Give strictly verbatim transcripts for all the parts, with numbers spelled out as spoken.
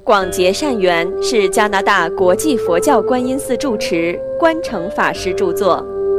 广结善缘是加拿大国际佛教观音寺住持观诚法师著作。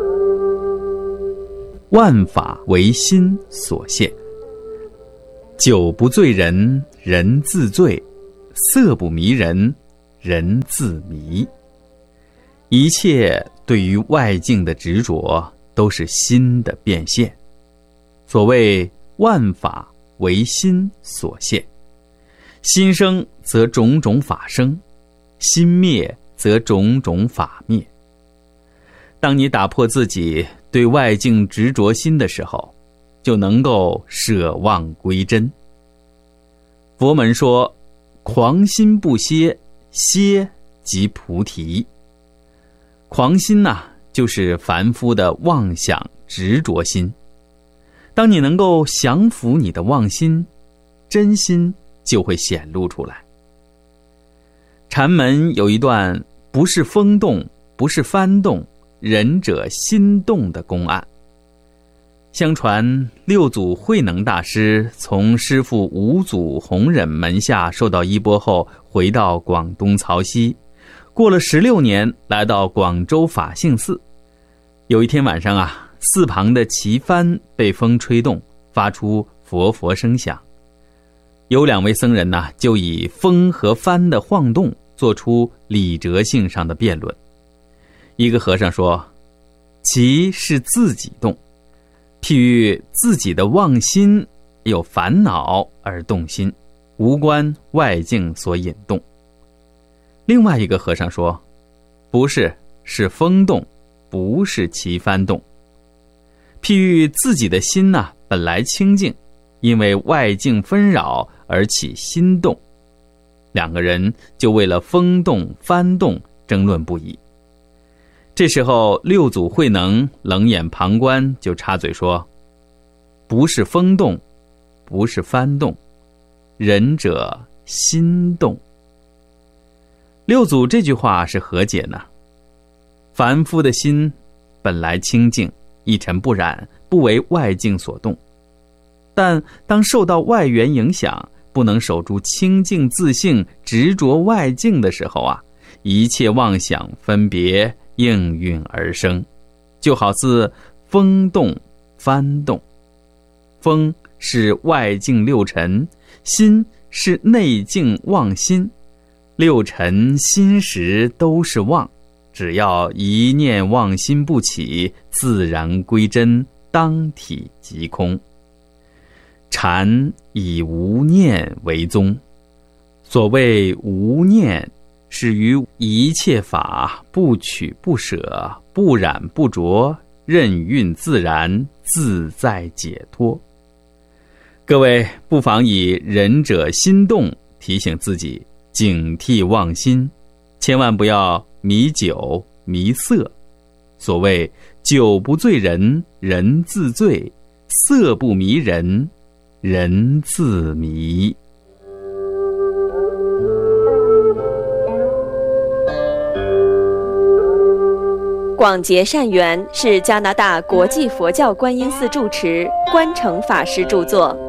万法唯心所现，酒不醉人人自醉，色不迷人人自迷。一切对于外境的执着都是心的变现。所谓万法唯心所现，心生则种种法生，心灭则种种法灭。当你打破自己对外境执着心的时候，就能够舍妄归真。佛门说狂心不歇，歇即菩提。狂心呐、啊，就是凡夫的妄想执着心。当你能够降服你的妄心，真心就会显露出来。禅门有一段不是风动，不是幡动，仁者心动的公案。相传六祖慧能大师从师父五祖弘忍门下受到衣钵后，回到广东曹溪，过了十六年，来到广州法性寺。有一天晚上啊，寺旁的旗幡被风吹动，发出佛佛声响。有两位僧人呢、啊，就以风和幡的晃动做出理哲性上的辩论。一个和尚说，旗是自己动，譬喻自己的妄心有烦恼而动心，无关外境所引动。另外一个和尚说，不是，是风动，不是旗幡动。譬喻自己的心呐、啊，本来清净，因为外境纷扰而起心动。两个人就为了风动幡动争论不已。这时候六祖慧能冷眼旁观，就插嘴说，不是风动，不是幡动，仁者心动。六祖这句话是何解呢？凡夫的心本来清净，一尘不染，不为外境所动，但当受到外缘影响，不能守住清净自性，执着外境的时候啊，一切妄想分别应运而生，就好似风动幡动。风是外境六尘，心是内境妄心，六尘心识都是妄，只要一念妄心不起，自然归真，当体即空。禅以无念为宗，所谓无念，是于一切法不取不舍，不染不着，任运自然，自在解脱。各位不妨以仁者心动提醒自己，警惕妄心，千万不要迷酒迷色。所谓酒不醉人人自醉，色不迷人人自迷。 广结善缘是加拿大国际佛教观音寺住持观诚法师著作。